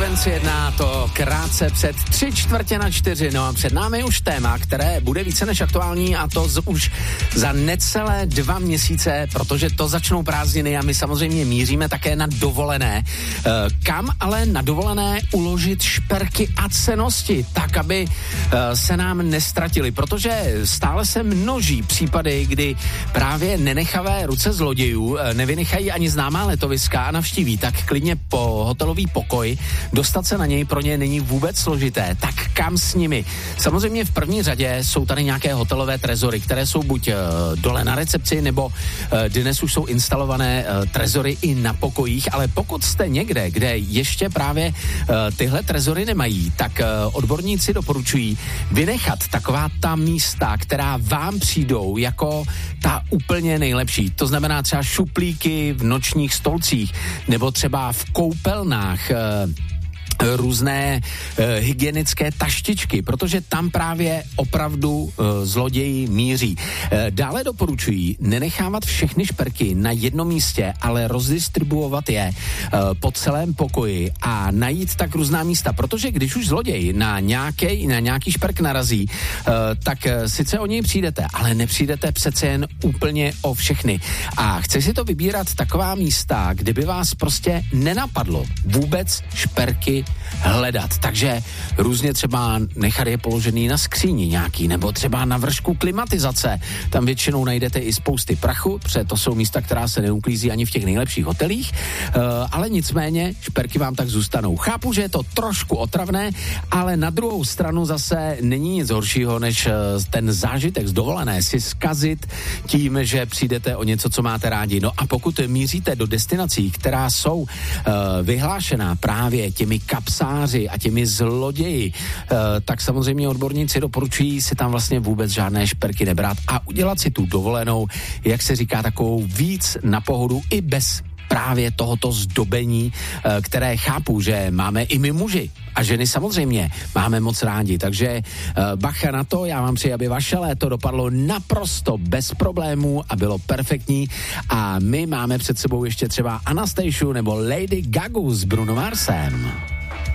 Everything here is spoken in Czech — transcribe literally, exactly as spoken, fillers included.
Frequency jedna, to krátce před tři čtvrtě na čtyři, no a před námi už téma, které bude více než aktuální a to z, už za necelé dva měsíce, protože to začnou prázdniny a my samozřejmě míříme také na dovolené. E, kam ale na dovolené uložit šperky a cennosti, tak, aby e, se nám nestratili, protože stále se množí případy, kdy právě nenechavé ruce zlodějů e, nevynechají ani známá letoviska a navštíví tak klidně po hotelový pokoj, dostat se na něj pro ně není vůbec složité. Tak kam s nimi? Samozřejmě v první řadě jsou tady nějaké hotelové trezory, které jsou buď uh, dole na recepci, nebo uh, dnes už jsou instalované uh, trezory i na pokojích, ale pokud jste někde, kde ještě právě uh, tyhle trezory nemají, tak uh, odborníci doporučují vynechat taková ta místa, která vám přijdou jako ta úplně nejlepší. To znamená třeba šuplíky v nočních stolcích, nebo třeba v koupelnách, různé e, hygienické taštičky, protože tam právě opravdu e, zloději míří. E, dále doporučují nenechávat všechny šperky na jednom místě, ale rozdistribuovat je e, po celém pokoji a najít tak různá místa, protože když už zloděj na nějaký, na nějaký šperk narazí, e, tak e, sice o něj přijdete, ale nepřijdete přece jen úplně o všechny. A chce si to vybírat taková místa, kde by vás prostě nenapadlo vůbec šperky hledat. Takže různě třeba nechat je položený na skříni nějaký, nebo třeba na vršku klimatizace. Tam většinou najdete i spousty prachu, protože to jsou místa, která se neuklízí ani v těch nejlepších hotelích, uh, ale nicméně šperky vám tak zůstanou. Chápu, že je to trošku otravné, ale na druhou stranu zase není nic horšího, než uh, ten zážitek z dovolené si zkazit tím, že přijdete o něco, co máte rádi. No a pokud míříte do destinací, která jsou uh, vyhlášená právě těmi kapsáři a těmi zloději, uh, tak samozřejmě odborníci doporučují si tam vlastně vůbec žádné šperky nebrat a udělat si tu dovolenou, jak se říká, takovou víc na pohodu i bez právě tohoto zdobení, které chápu, že máme i my muži a ženy samozřejmě máme moc rádi, takže bacha na to, já vám přeji, aby vaše léto dopadlo naprosto bez problémů a bylo perfektní a my máme před sebou ještě třeba Anastasia nebo Lady Gaga s Bruno Marsem.